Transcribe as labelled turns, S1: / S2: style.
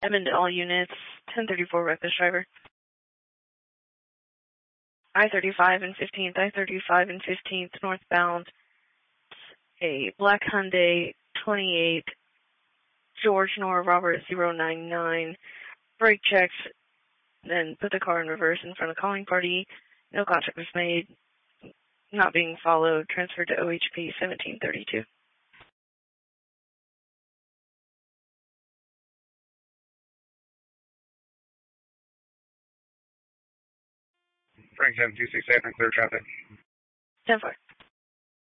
S1: Edmond to all units, 1034 reckless driver. I-35 and 15th, I-35 and 15th, northbound. A black Hyundai 28, George Nora Robert 099. Brake checks, then put the car in reverse in front of calling party. No contact was made. Not being followed. Transferred to OHP 1732.
S2: Frank 7268 and clear traffic.
S1: 10-4.